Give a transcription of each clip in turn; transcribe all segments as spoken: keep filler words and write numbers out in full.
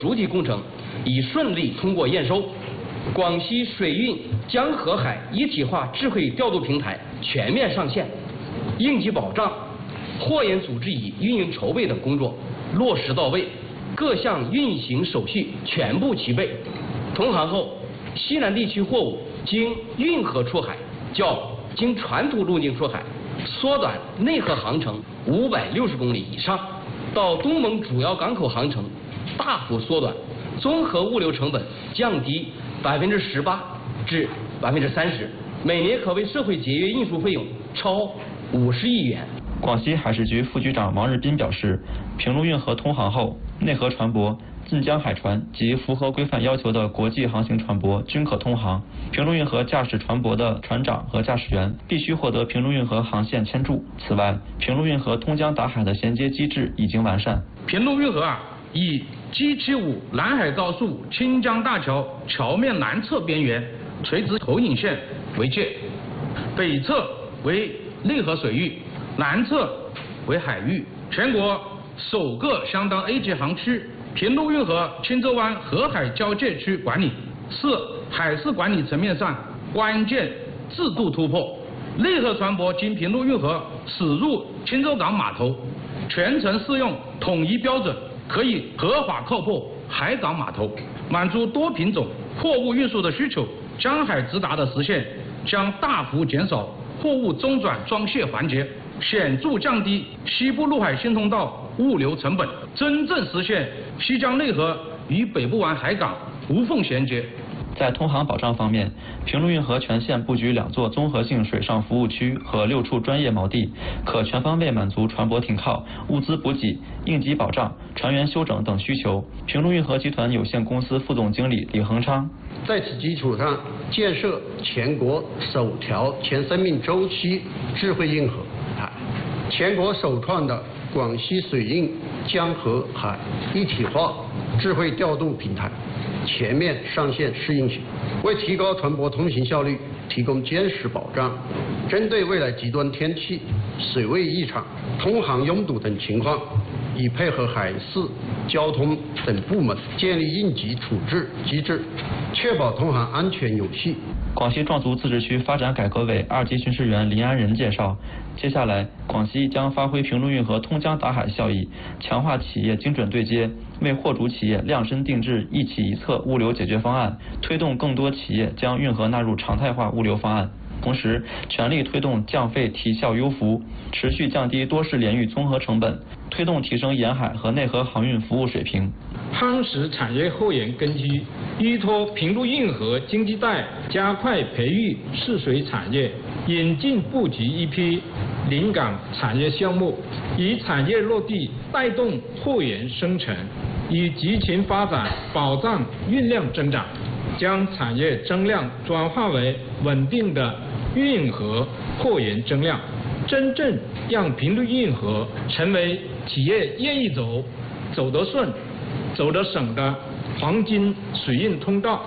主体工程已顺利通过验收，广西水运江河海一体化智慧调度平台全面上线，应急保障、货源组织与运营筹备等工作落实到位，各项运行手续全部齐备。通航后，西南地区货物经运河出海，较经传统路径出海缩短内河航程五百六十公里以上，到东盟主要港口航程大幅缩短，综合物流成本降低百分之十八至百分之三十，每年可为社会节约运输费用超五十亿元。 广西海事局副局长王日斌表示，平陆运河通航后，内河船舶、近江海船及符合规范要求的国际航行船舶均可通航。平陆运河驾驶船舶的船长和驾驶员必须获得平陆运河航线签注。此外，平陆运河通江达海的衔接机制已经完善。 平陆运河啊，以 G 七五南海高速清江大桥桥面南侧边缘垂直投影线为界，北侧为内河水域，南侧为海域，全国首个相当 A 级航区。平陆运河青洲湾河海交界区管理是海事管理层面上关键制度突破。内河船舶经平陆运河驶入青洲港码头，全程适用统一标准，可以合法靠泊海港码头，满足多品种货物运输的需求。江海直达的实现将大幅减少货物中转装卸环节，显著降低西部陆海新通道物流成本，真正实现西江内河与北部湾海港无缝衔接。 在通航保障方面，平陆运河全线布局两座综合性水上服务区和六处专业锚地，可全方位满足船舶停靠、物资补给、应急保障、船员休整等需求。平陆运河集团有限公司副总经理李恒昌： 在此基础上，建设全国首条全生命周期智慧运河平台，全国首创的广西水运江河海一体化智慧调度平台全面上线试运行，为提高船舶通行效率提供坚实保障。针对未来极端天气、水位异常、通航拥堵等情况，已配合海事、交通等部门建立应急处置机制，确保通航安全有序。 广西壮族自治区发展改革委二级巡视员林安仁介绍，接下来广西将发挥平陆运河通江达海效益，强化企业精准对接，为货主企业量身定制一企一策物流解决方案，推动更多企业将运河纳入常态化物流方案。同时，全力推动降费提效优服，持续降低多式联运综合成本，推动提升沿海和内河航运服务水平。 夯实产业后沿根基，依托平陆运河经济带，加快培育试水产业，引进布局一批临港产业项目，以产业落地带动货源生成，以集群发展保障运量增长，将产业增量转化为稳定的运河货源增量，真正让平陆运河成为企业愿意走、走得顺、走得省的黄金水运通道。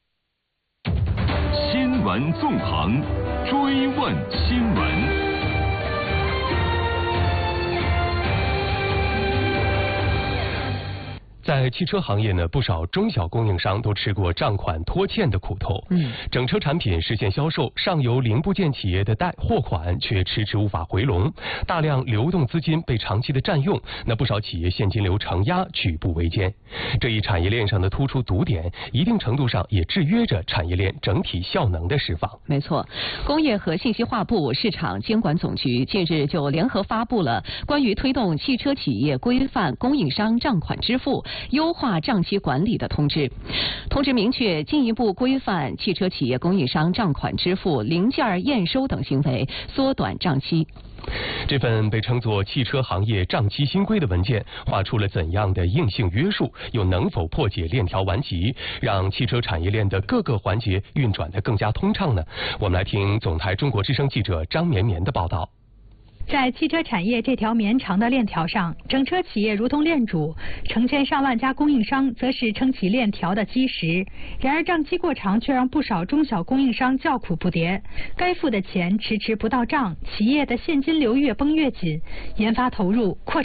新闻纵横，追问新闻。 在汽车行业呢，不少中小供应商都吃过账款拖欠的苦头。嗯，整车产品实现销售，上游零部件企业的贷货款却迟迟无法回笼，大量流动资金被长期的占用，那不少企业现金流承压，举步维艰。这一产业链上的突出堵点，一定程度上也制约着产业链整体效能的释放。 没错，工业和信息化部市场监管总局近日就联合发布了关于推动汽车企业规范供应商账款支付、优化账期管理的通知。通知明确，进一步规范汽车企业供应商账款支付、零件验收等行为，缩短账期。 这份被称作汽车行业账期新规的文件，画出了怎样的硬性约束，又能否破解链条顽疾，让汽车产业链的各个环节运转得更加通畅呢？我们来听总台中国之声记者张绵绵的报道。 在汽车产业这条绵长的链条上，整车企业如同链主，成千上万家供应商则是撑起链条的基石。然而账期过长，却让不少中小供应商叫苦不迭，该付的钱迟迟不到账，企业的现金流越绷越紧，研发投入扩